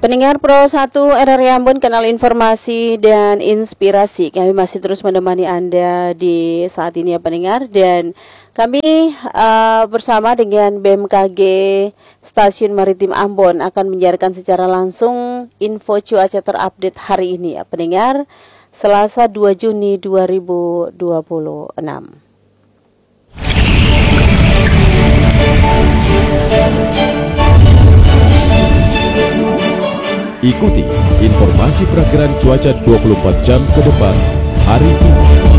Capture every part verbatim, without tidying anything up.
Pendengar Pro satu R R I Ambon, kanal informasi dan inspirasi. Kami masih terus menemani Anda di saat ini ya pendengar. Dan kami uh, bersama dengan B M K G Stasiun Maritim Ambon akan menyiarkan secara langsung info cuaca terupdate hari ini ya pendengar. Selasa dua Juni dua ribu dua puluh enam. Ikuti informasi perakiraan cuaca dua puluh empat jam ke depan hari ini.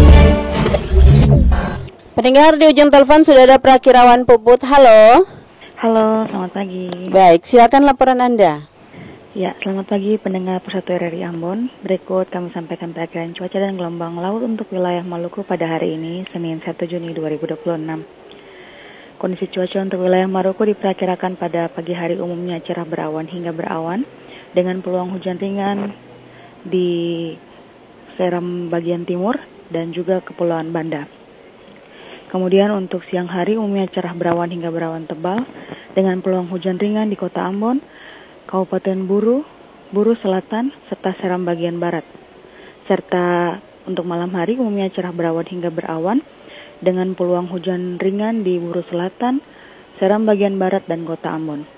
Pendengar, di ujung telepon sudah ada Prakirawan Puput. Halo. Halo, selamat pagi. Baik, silakan laporan Anda. Ya, selamat pagi pendengar Persatu R R I Ambon. Berikut kami sampaikan perakiraan cuaca dan gelombang laut untuk wilayah Maluku pada hari ini, Senin satu Juni dua ribu dua puluh enam. Kondisi cuaca untuk wilayah Maluku diperkirakan pada pagi hari umumnya cerah berawan hingga berawan, dengan peluang hujan ringan di Seram bagian timur dan juga Kepulauan Banda. Kemudian untuk siang hari umumnya cerah berawan hingga berawan tebal dengan peluang hujan ringan di Kota Ambon, Kabupaten Buru, Buru Selatan, serta Seram bagian barat. Serta untuk malam hari umumnya cerah berawan hingga berawan dengan peluang hujan ringan di Buru Selatan, Seram bagian barat, dan Kota Ambon.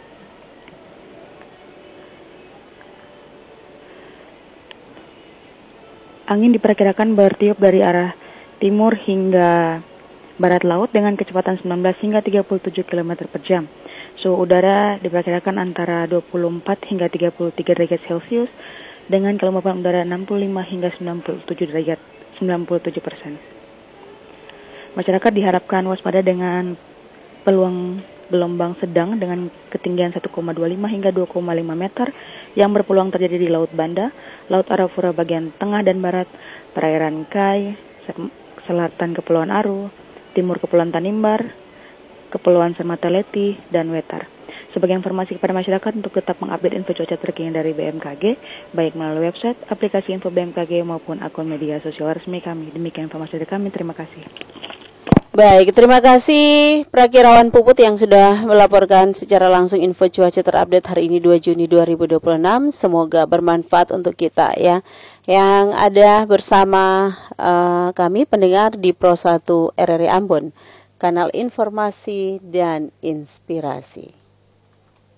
Angin diperkirakan bertiup dari arah timur hingga barat laut dengan kecepatan sembilan belas hingga tiga puluh tujuh kilometer per jam. Suhu udara diperkirakan antara dua puluh empat hingga tiga puluh tiga derajat Celcius dengan kelembapan udara enam puluh lima hingga sembilan puluh tujuh derajat sembilan puluh tujuh persen. Masyarakat diharapkan waspada dengan peluang gelombang sedang dengan ketinggian satu koma dua lima hingga dua koma lima meter yang berpeluang terjadi di Laut Banda, Laut Arafura bagian tengah dan barat, perairan Kai, selatan Kepulauan Aru, timur Kepulauan Tanimbar, Kepulauan Semataweti, dan Wetar. Sebagai informasi kepada masyarakat untuk tetap mengupdate info cuaca terkini dari B M K G, baik melalui website, aplikasi info B M K G maupun akun media sosial resmi kami. Demikian informasi dari kami, terima kasih. Baik, terima kasih Prakirawan Puput yang sudah melaporkan secara langsung info cuaca terupdate hari ini dua Juni dua ribu dua puluh enam. Semoga bermanfaat untuk kita ya. Yang ada bersama uh, kami pendengar di Pro satu R R I Ambon, kanal informasi dan inspirasi.